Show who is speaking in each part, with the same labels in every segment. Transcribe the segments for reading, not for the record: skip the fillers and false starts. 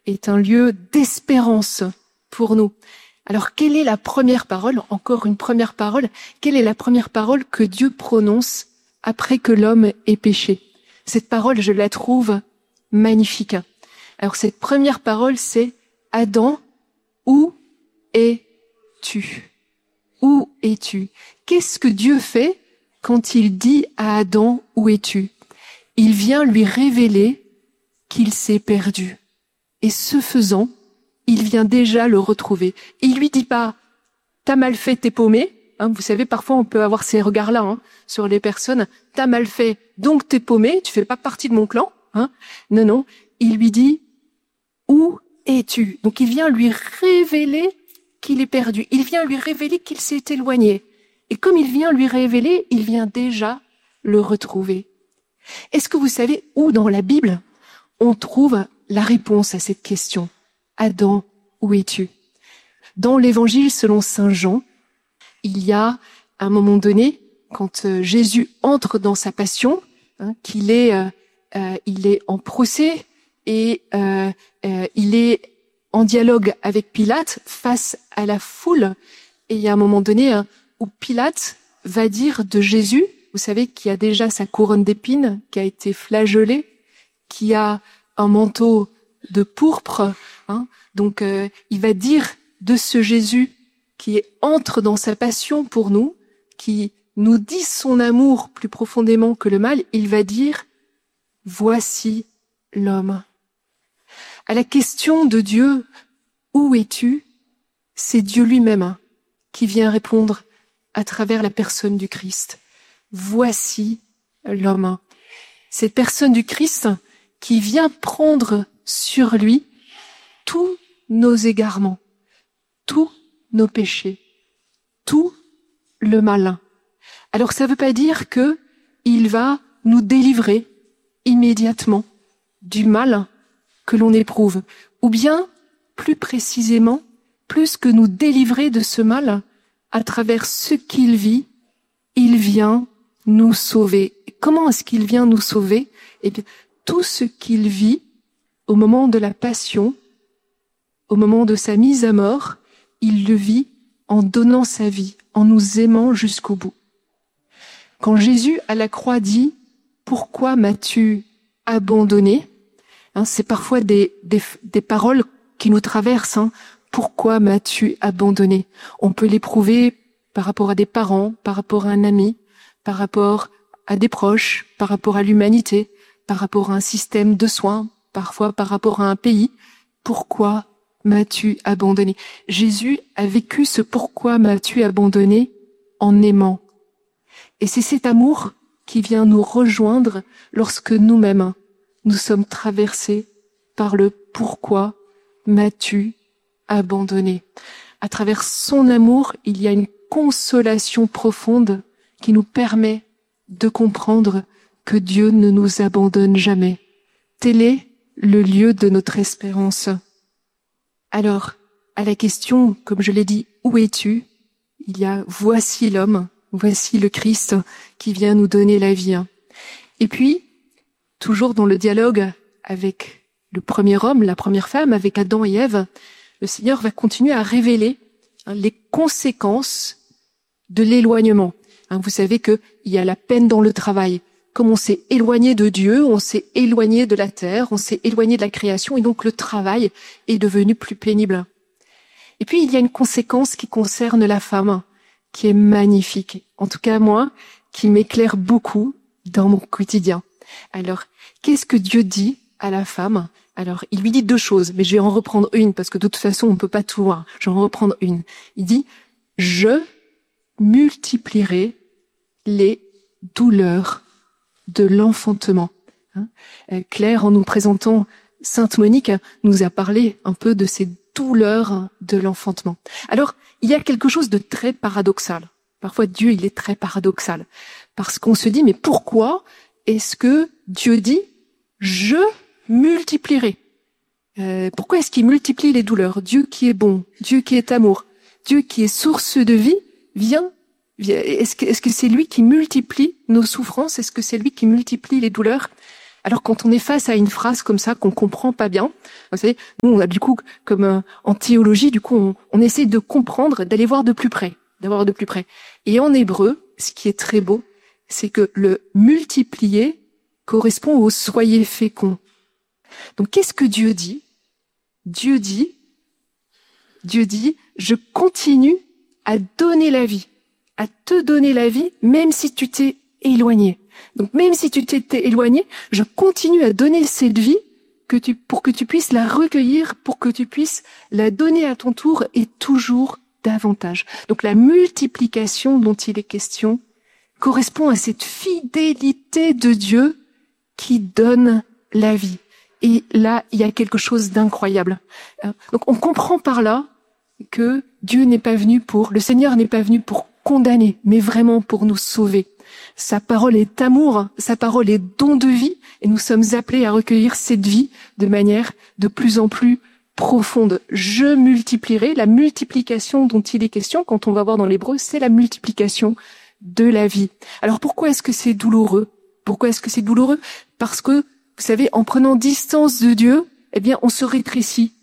Speaker 1: est un lieu d'espérance pour nous. Alors, quelle est la première parole, encore une première parole, quelle est la première parole que Dieu prononce après que l'homme ait péché? Cette parole, je la trouve magnifique. Alors, cette première parole, c'est « Adam, où es-tu » ? Où es-tu ? Qu'est-ce que Dieu fait quand il dit à Adam « Où es-tu » ? Il vient lui révéler qu'il s'est perdu. Et ce faisant, il vient déjà le retrouver. Il lui dit pas « T'as mal fait, t'es paumé ». Vous savez, parfois on peut avoir ces regards-là sur les personnes. « T'as mal fait, donc t'es paumé, tu fais pas partie de mon clan ». Non, il lui dit « Où es-tu » Donc il vient lui révéler qu'il est perdu. Il vient lui révéler qu'il s'est éloigné. Et comme il vient lui révéler, il vient déjà le retrouver. Est-ce que vous savez où dans la Bible on trouve la réponse à cette question ? Adam, où es-tu ? Dans l'Évangile selon saint Jean, il y a un moment donné, quand Jésus entre dans sa passion, il est en procès et il est en dialogue avec Pilate face à la foule. Et il y a un moment donné où Pilate va dire de Jésus, vous savez, qui a déjà sa couronne d'épines, qui a été flagellé, qui a un manteau de pourpre. Donc il va dire de ce Jésus qui entre dans sa passion pour nous, qui nous dit son amour plus profondément que le mal, il va dire « Voici l'homme ». À la question de Dieu « Où es-tu » c'est Dieu lui-même qui vient répondre à travers la personne du Christ. Voici l'homme. Cette personne du Christ qui vient prendre sur lui tous nos égarements, tous nos péchés, tout le mal. Alors ça ne veut pas dire que il va nous délivrer immédiatement du mal que l'on éprouve, ou bien, plus précisément, plus que nous délivrer de ce mal, à travers ce qu'il vit, il vient nous sauver. Comment est-ce qu'il vient nous sauver ? Eh bien, tout ce qu'il vit au moment de la passion, au moment de sa mise à mort, il le vit en donnant sa vie, en nous aimant jusqu'au bout. Quand Jésus à la croix dit « Pourquoi m'as-tu abandonné ?» c'est parfois des paroles qui nous traversent. Pourquoi m'as-tu abandonné ? On peut l'éprouver par rapport à des parents, par rapport à un ami, par rapport à des proches, par rapport à l'humanité, par rapport à un système de soins, parfois par rapport à un pays. Pourquoi m'as-tu abandonné ? Jésus a vécu ce « pourquoi m'as-tu abandonné » en aimant. Et c'est cet amour qui vient nous rejoindre lorsque nous-mêmes, nous sommes traversés par le « pourquoi m'as-tu abandonné ?» À travers son amour, il y a une consolation profonde qui nous permet de comprendre que Dieu ne nous abandonne jamais. Tel est le lieu de notre espérance. Alors, à la question, comme je l'ai dit, où es-tu ? Il y a « voici l'homme », voici le Christ qui vient nous donner la vie. Et puis, toujours dans le dialogue avec le premier homme, la première femme, avec Adam et Ève, le Seigneur va continuer à révéler les conséquences de l'éloignement. Vous savez qu'il y a la peine dans le travail. Comme on s'est éloigné de Dieu, on s'est éloigné de la terre, on s'est éloigné de la création, et donc le travail est devenu plus pénible. Et puis il y a une conséquence qui concerne la femme, qui est magnifique. En tout cas, moi, qui m'éclaire beaucoup dans mon quotidien. Alors, qu'est-ce que Dieu dit à la femme ? Alors, il lui dit deux choses, mais je vais en reprendre une, parce que de toute façon, on ne peut pas tout voir. Je vais en reprendre une. Il dit « Je multiplierai les douleurs de l'enfantement ». Claire, en nous présentant Sainte Monique, nous a parlé un peu de ces douleurs de l'enfantement. Alors, il y a quelque chose de très paradoxal. Parfois, Dieu, il est très paradoxal. Parce qu'on se dit, mais pourquoi est-ce que Dieu dit « Je multiplierai » Pourquoi est-ce qu'il multiplie les douleurs ? Dieu qui est bon, Dieu qui est amour, Dieu qui est source de vie, vient. Est-ce que c'est lui qui multiplie nos souffrances ? Est-ce que c'est lui qui multiplie les douleurs ? Alors quand on est face à une phrase comme ça qu'on comprend pas bien, vous savez, nous on a du coup comme en théologie, du coup on essaie de comprendre, d'aller voir de plus près, d'avoir de plus près. Et en hébreu, ce qui est très beau, c'est que le multiplier correspond au soyez fécond. Donc qu'est-ce que Dieu dit? Dieu dit, je continue à donner la vie, à te donner la vie, même si tu t'es éloigné. Donc même si tu t'es éloigné, je continue à donner cette vie pour que tu puisses la recueillir, pour que tu puisses la donner à ton tour et toujours davantage. Donc la multiplication dont il est question correspond à cette fidélité de Dieu qui donne la vie. Et là, il y a quelque chose d'incroyable. Donc on comprend par là que le Seigneur n'est pas venu pour condamner, mais vraiment pour nous sauver. Sa parole est amour, sa parole est don de vie, et nous sommes appelés à recueillir cette vie de manière de plus en plus profonde. Je multiplierai, la multiplication dont il est question, quand on va voir dans l'hébreu, c'est la multiplication de la vie. Alors pourquoi est-ce que c'est douloureux? Pourquoi est-ce que c'est douloureux? Parce que, vous savez, en prenant distance de Dieu, eh bien, on se rétrécit,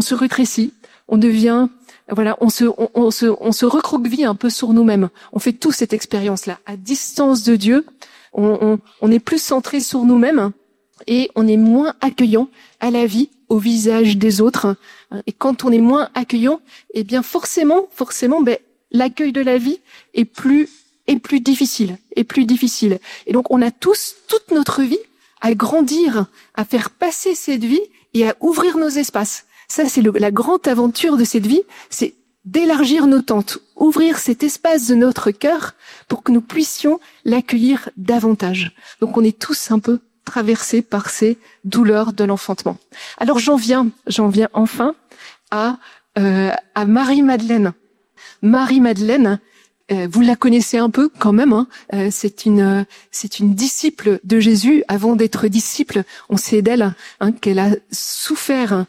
Speaker 1: on devient, voilà, on se recroqueville un peu sur nous-mêmes. On fait tous cette expérience-là. À distance de Dieu, on est plus centré sur nous-mêmes et on est moins accueillant à la vie, au visage des autres. Et quand on est moins accueillant, eh bien, forcément, l'accueil de la vie est plus difficile. Et donc, on a tous, toute notre vie, à grandir, à faire passer cette vie et à ouvrir nos espaces. Ça, c'est la grande aventure de cette vie, c'est d'élargir nos tentes, ouvrir cet espace de notre cœur pour que nous puissions l'accueillir davantage. Donc, on est tous un peu traversés par ces douleurs de l'enfantement. Alors, j'en viens enfin à Marie-Madeleine. Marie-Madeleine, vous la connaissez un peu quand même, hein. C'est une disciple de Jésus. Avant d'être disciple, on sait d'elle qu'elle a souffert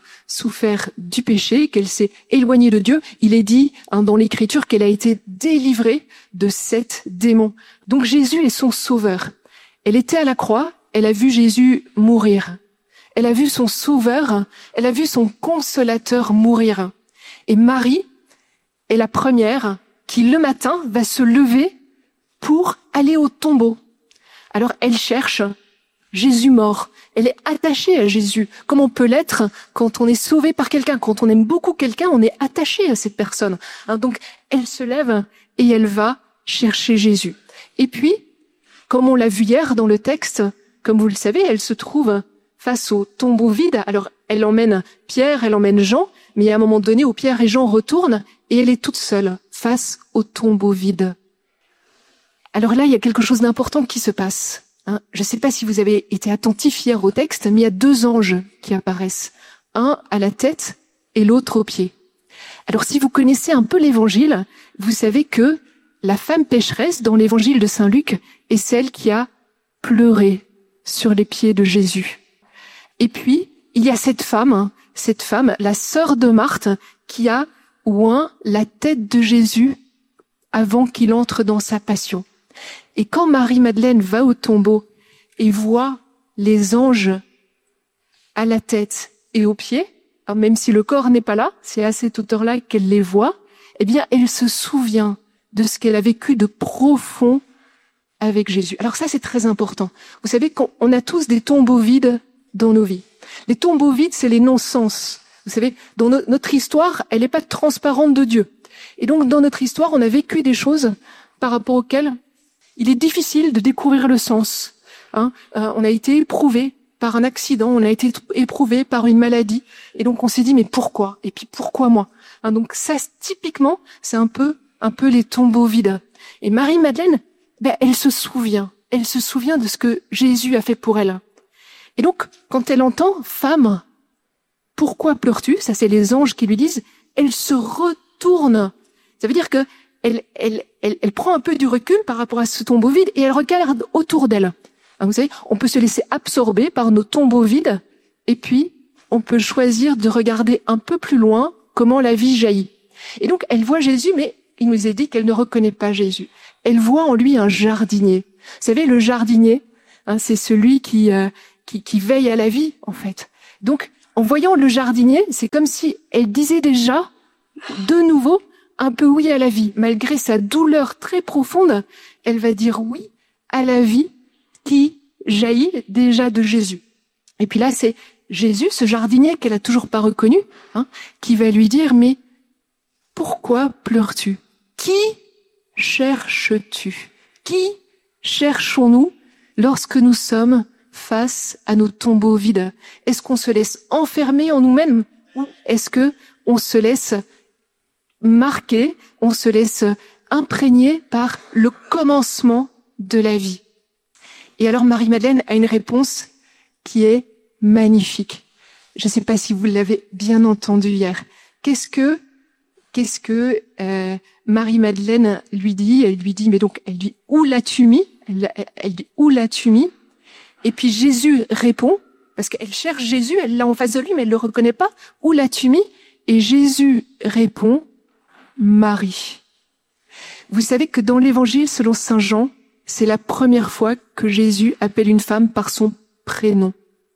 Speaker 1: du péché, qu'elle s'est éloignée de Dieu. Il est dit dans l'Écriture qu'elle a été délivrée de 7 démons. Donc Jésus est son sauveur. Elle était à la croix, elle a vu Jésus mourir. Elle a vu son sauveur, elle a vu son consolateur mourir. Et Marie est la première qui le matin va se lever pour aller au tombeau. Alors elle cherche Jésus mort. Elle est attachée à Jésus, comme on peut l'être quand on est sauvé par quelqu'un. Quand on aime beaucoup quelqu'un, on est attaché à cette personne. Donc elle se lève et elle va chercher Jésus. Et puis, comme on l'a vu hier dans le texte, comme vous le savez, elle se trouve face au tombeau vide. Alors elle emmène Pierre, elle emmène Jean, mais il y a un moment donné où Pierre et Jean retournent et elle est toute seule face au tombeau vide. Alors là, il y a quelque chose d'important qui se passe. Je ne sais pas si vous avez été attentif hier au texte, mais il y a 2 anges qui apparaissent. Un à la tête et l'autre aux pieds. Alors si vous connaissez un peu l'évangile, vous savez que la femme pécheresse dans l'évangile de Saint Luc est celle qui a pleuré sur les pieds de Jésus. Et puis, il y a cette femme, la sœur de Marthe, qui a oint la tête de Jésus avant qu'il entre dans sa passion. Et quand Marie-Madeleine va au tombeau et voit les anges à la tête et aux pieds, alors même si le corps n'est pas là, c'est à cette hauteur-là qu'elle les voit, eh bien, elle se souvient de ce qu'elle a vécu de profond avec Jésus. Alors ça, c'est très important. Vous savez qu'on a tous des tombeaux vides dans nos vies. Les tombeaux vides, c'est les non-sens. Vous savez, dans notre histoire, elle n'est pas transparente de Dieu. Et donc, dans notre histoire, on a vécu des choses par rapport auxquelles il est difficile de découvrir le sens. On a été éprouvé par un accident, on a été éprouvé par une maladie. Et donc, on s'est dit, mais pourquoi? Et puis, pourquoi moi? Donc, ça, typiquement, c'est un peu les tombeaux vides. Et Marie-Madeleine, elle se souvient de ce que Jésus a fait pour elle. Et donc, quand elle entend « Femme, pourquoi pleures-tu » ça c'est les anges qui lui disent, elle se retourne. Ça veut dire que elle prend un peu du recul par rapport à ce tombeau vide et elle regarde autour d'elle. Vous savez, on peut se laisser absorber par nos tombeaux vides et puis on peut choisir de regarder un peu plus loin comment la vie jaillit. Et donc, elle voit Jésus, mais il nous est dit qu'elle ne reconnaît pas Jésus. Elle voit en lui un jardinier. Vous savez, le jardinier, c'est celui qui qui veille à la vie, en fait. Donc, en voyant le jardinier, c'est comme si elle disait déjà, de nouveau, un peu oui à la vie. Malgré sa douleur très profonde, elle va dire oui à la vie qui jaillit déjà de Jésus. Et puis là, c'est Jésus, ce jardinier qu'elle a toujours pas reconnu, qui va lui dire, mais pourquoi pleures-tu? Qui cherches-tu? Qui cherchons-nous lorsque nous sommes face à nos tombeaux vides? Est-ce qu'on se laisse enfermer en nous-mêmes ou est-ce que on se laisse marquer, on se laisse imprégner par le commencement de la vie? Et alors Marie-Madeleine a une réponse qui est magnifique. Je ne sais pas si vous l'avez bien entendu hier. Qu'est-ce que Marie-Madeleine lui dit? Elle lui dit, mais donc, elle dit, où l'as-tu mis? Elle dit, où l'as-tu mis? Et puis Jésus répond, parce qu'elle cherche Jésus, elle l'a en face de lui, mais elle le reconnaît pas. Où l'as-tu mis? Et Jésus répond, Marie. Vous savez que dans l'évangile selon saint Jean, c'est la première fois que Jésus appelle une femme par son prénom.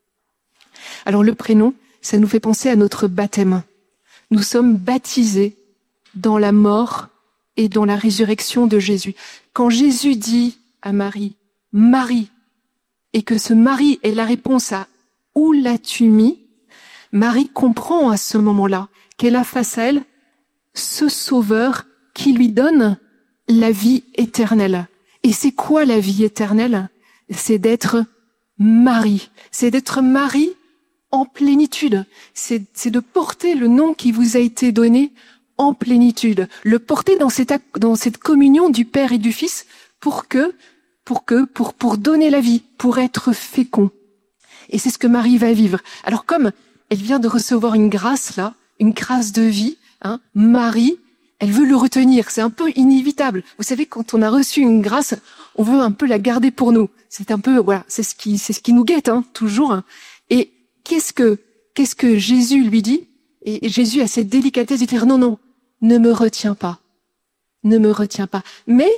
Speaker 1: Alors le prénom, ça nous fait penser à notre baptême. Nous sommes baptisés dans la mort et dans la résurrection de Jésus. Quand Jésus dit à Marie, Marie, et que ce Marie est la réponse à où l'as-tu mis, Marie comprend à ce moment-là qu'elle a face à elle ce Sauveur qui lui donne la vie éternelle. Et c'est quoi la vie éternelle? C'est d'être Marie. C'est d'être Marie en plénitude. C'est de porter le nom qui vous a été donné en plénitude. Le porter dans cette communion du Père et du Fils pour donner la vie, pour être fécond. Et c'est ce que Marie va vivre. Alors comme elle vient de recevoir une grâce là, une grâce de vie, Marie, elle veut le retenir. C'est un peu inévitable. Vous savez, quand on a reçu une grâce, on veut un peu la garder pour nous. C'est un peu, voilà, c'est ce qui nous guette, toujours. Et qu'est-ce que Jésus lui dit? Et Jésus a cette délicatesse de dire non, ne me retiens pas. Ne me retiens pas. Mais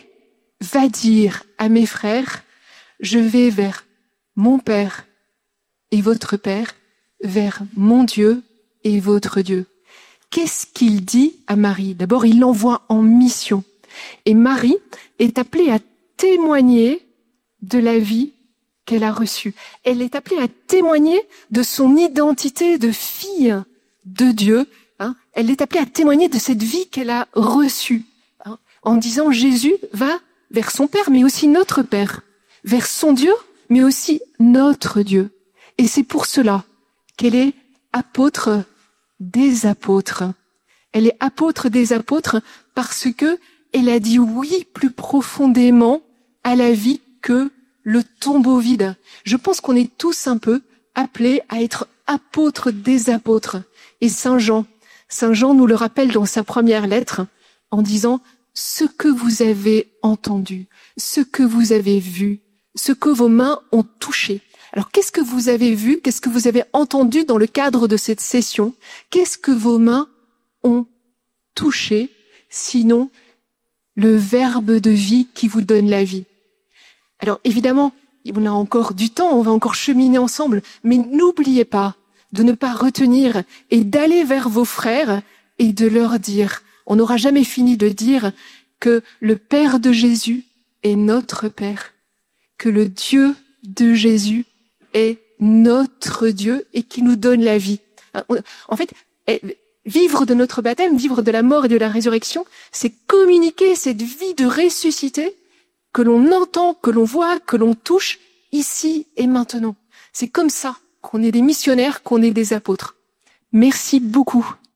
Speaker 1: va dire à mes frères, je vais vers mon Père et votre Père, vers mon Dieu et votre Dieu. Qu'est-ce qu'il dit à Marie? D'abord, il l'envoie en mission. Et Marie est appelée à témoigner de la vie qu'elle a reçue. Elle est appelée à témoigner de son identité de fille de Dieu. Elle est appelée à témoigner de cette vie qu'elle a reçue. En disant, Jésus va vers son Père, mais aussi notre Père. Vers son Dieu, mais aussi notre Dieu. Et c'est pour cela qu'elle est apôtre des apôtres. Elle est apôtre des apôtres parce que elle a dit oui plus profondément à la vie que le tombeau vide. Je pense qu'on est tous un peu appelés à être apôtres des apôtres. Et Saint Jean nous le rappelle dans sa première lettre en disant ce que vous avez entendu, ce que vous avez vu, ce que vos mains ont touché. Alors, qu'est-ce que vous avez vu? Qu'est-ce que vous avez entendu dans le cadre de cette session? Qu'est-ce que vos mains ont touché, sinon le verbe de vie qui vous donne la vie? Alors, évidemment, on a encore du temps, on va encore cheminer ensemble, mais n'oubliez pas de ne pas retenir et d'aller vers vos frères et de leur dire, on n'aura jamais fini de dire que le Père de Jésus est notre Père, que le Dieu de Jésus est notre Dieu et qui nous donne la vie. En fait, vivre de notre baptême, vivre de la mort et de la résurrection, c'est communiquer cette vie de ressuscité que l'on entend, que l'on voit, que l'on touche ici et maintenant. C'est comme ça qu'on est des missionnaires, qu'on est des apôtres. Merci beaucoup.